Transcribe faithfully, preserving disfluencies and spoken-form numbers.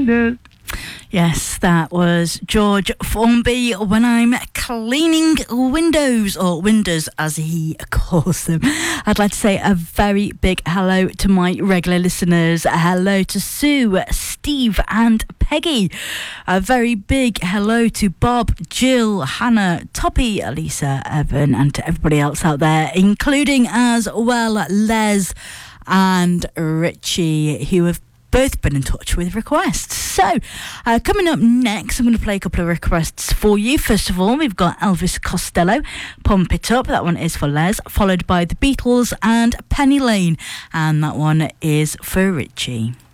windows. Yes, that was George Formby, When I'm Cleaning Windows, or windows as he calls them. I'd like to say a very big hello to my regular listeners. Hello to Sue, Steve and Peggy. A very big hello to Bob, Jill, Hannah, Toppy, Elisa, Evan, and to everybody else out there, including as well Les and Richie, who have both been in touch with requests. So, uh, coming up next, I'm going to play a couple of requests for you. First of all, we've got Elvis Costello, Pump It Up. That one is for Les, followed by The Beatles and Penny Lane, and that one is for Richie.